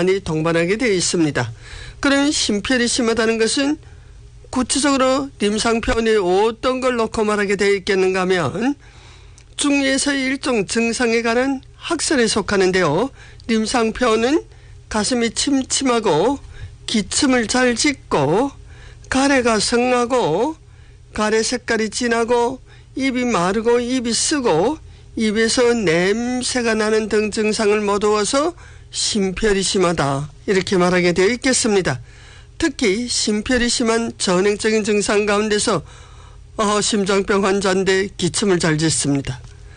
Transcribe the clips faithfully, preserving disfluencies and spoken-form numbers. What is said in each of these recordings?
많이 동반하게 되어 있습니다. 그런 심혈이 심하다는 것은 구체적으로 임상표현이 어떤 걸 놓고 말하게 되어 있겠는가 하면 중에서의 일종 증상에 관한 학설에 속하는데요. 임상표현은 가슴이 침침하고 기침을 잘 짓고 가래가 성하고 가래 색깔이 진하고 입이 마르고 입이 쓰고 입에서 냄새가 나는 등 증상을 모두어서 심혈이 심하다 이렇게 말하게 되어 있겠습니다. 특히 심혈이 심한 전행적인 증상 가운데서 어, 심장병 환자인데 기침을 잘 짓습니다.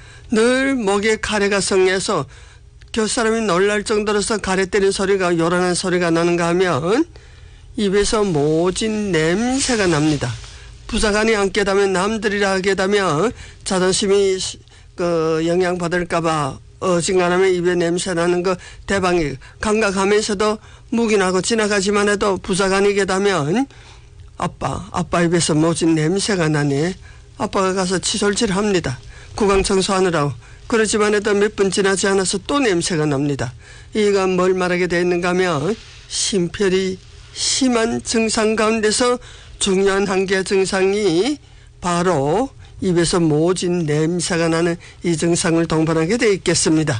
늘 목에 가래가 성해서 곁사람이 놀랄 정도로서 가래 때리는 소리가 요란한 소리가 나는가 하면 입에서 모진 냄새가 납니다. 부사관이 안 깨다면 남들이라 하게 되면 자존심이 그 영향받을까봐 어중간하면 입에 냄새 나는 거 대방이 감각하면서도 묵인하고 지나가지만 해도 부사관이 깨다면 아빠 아빠 입에서 모진 냄새가 나네. 아빠가 가서 칫솔질 합니다. 구강 청소하느라고. 그러지만 해도 몇 분 지나지 않아서 또 냄새가 납니다. 이가 뭘 말하게 되어 있는가 하면 심혈이 심한 증상 가운데서 중요한 한 개의 증상이 바로 입에서 모진 냄새가 나는 이 증상을 동반하게 되어 있겠습니다.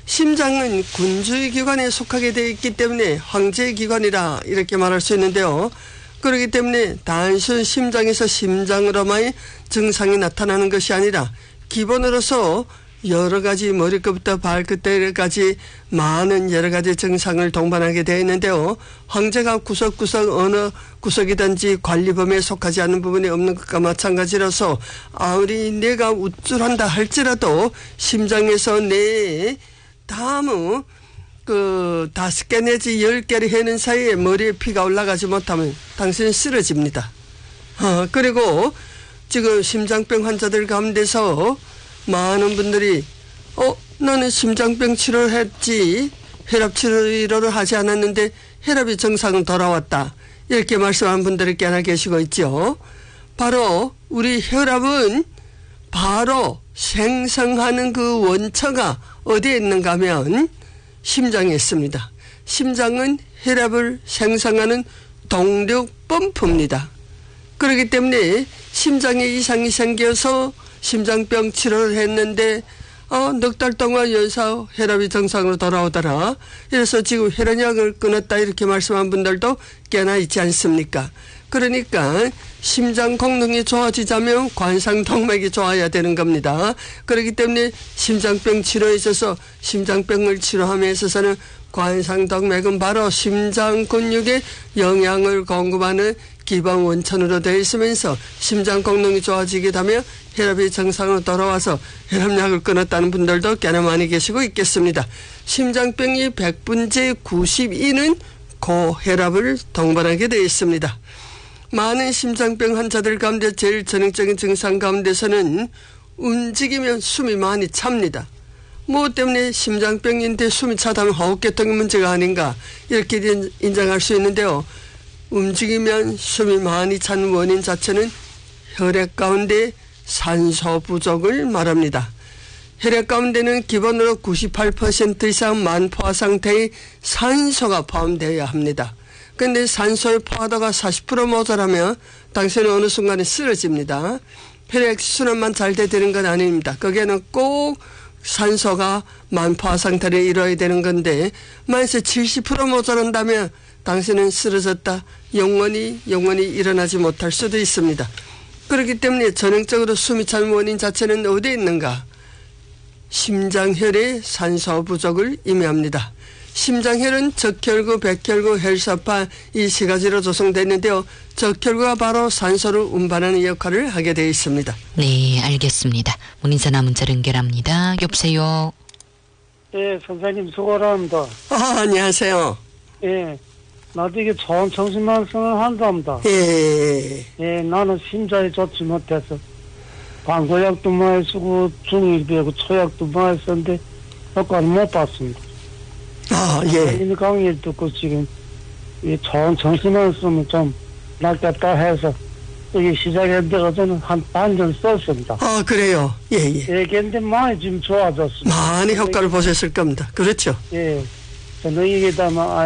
심장은 군주의 기관에 속하게 되어 있기 때문에 황제의 기관이라 이렇게 말할 수 있는데요. 그렇기 때문에 단순 심장에서 심장으로만의 증상이 나타나는 것이 아니라 기본으로서 여러 가지 머리끝부터 발끝까지 많은 여러 가지 증상을 동반하게 되어 있는데요. 황제가 구석구석 어느 구석이든지 관리범에 속하지 않는 부분이 없는 것과 마찬가지라서 아무리 내가 우쭐한다 할지라도 심장에서 내 다음 그 다섯 개 내지 열 개를 해는 사이에 머리에 피가 올라가지 못하면 당신은 쓰러집니다. 어, 그리고 지금 심장병 환자들 가운데서 많은 분들이 어 나는 심장병 치료를 했지 혈압 치료를 하지 않았는데 혈압이 정상은 돌아왔다 이렇게 말씀하는 분들이 꽤나 계시고 있죠. 바로 우리 혈압은 바로 생성하는 그 원처가 어디에 있는가 하면 심장에 있습니다. 심장은 혈압을 생성하는 동력 펌프입니다. 그렇기 때문에 심장에 이상이 생겨서 심장병 치료를 했는데 어, 넉 달 동안 연사 혈압이 정상으로 돌아오더라. 그래서 지금 혈압약을 끊었다 이렇게 말씀한 분들도 꽤나 있지 않습니까? 그러니까 심장功能이 좋아지자면 관상동맥이 좋아야 되는 겁니다. 그렇기 때문에 심장병 치료에 있어서 심장병을 치료함에 있어서는 관상동맥은 바로 심장 근육에 영양을 공급하는 기반 원천으로 되어 있으면서 심장功能이 좋아지게 되면 혈압이 정상으로 돌아와서 혈압약을 끊었다는 분들도 꽤나 많이 계시고 있겠습니다. 심장병이 백 분째 구십이는 고혈압을 동반하게 되어 있습니다. 많은 심장병 환자들 가운데 제일 전형적인 증상 가운데서는 움직이면 숨이 많이 찹니다. 뭐 때문에 심장병인데 숨이 차다면 호흡계통의 문제가 아닌가 이렇게 인정할 수 있는데요. 움직이면 숨이 많이 찬 원인 자체는 혈액 가운데 산소 부족을 말합니다. 혈액 가운데는 기본으로 구십팔 퍼센트 이상 만포화 상태의 산소가 포함되어야 합니다. 그런데 산소의 포화도가 사십 퍼센트 모자라면 당신은 어느 순간에 쓰러집니다. 혈액 순환만 잘 되는 건 아닙니다. 거기에는 꼭 산소가 만포화 상태를 이루어야 되는 건데 만약에 칠십 퍼센트 모자란다면 당신은 쓰러졌다. 영원히 영원히 일어나지 못할 수도 있습니다. 그렇기 때문에 전형적으로 숨이 찬 원인 자체는 어디에 있는가? 심장혈의 산소 부족을 의미합니다. 심장혈은 적혈구, 백혈구, 혈소판 이 세 가지로 조성되어 있는데요. 적혈구가 바로 산소를 운반하는 역할을 하게 되어 있습니다. 네, 알겠습니다. 문인사나 문자를 연결합니다. 여보세요. 예, 선생님 수고합니다. 아, 안녕하세요. 예, 나도 이게 좋은 정신만성을 한답니다. 예. 예, 나는 심장이 좋지 못해서 광고약도 많이 쓰고 중일비하고 초약도 많이 썼는데 효과를 못 봤습니다. 아, 예. 이 강의를 듣고 지금 이 좋은 정신만성을 좀 낫겠다 해서 여기 시작했는데 저는 한 반년 썼습니다. 아, 그래요. 예, 예. 예, 근데 많이 지금 좋아졌습니다. 많이 효과를 보셨을 겁니다. 그렇죠. 예, 저는 이게 다만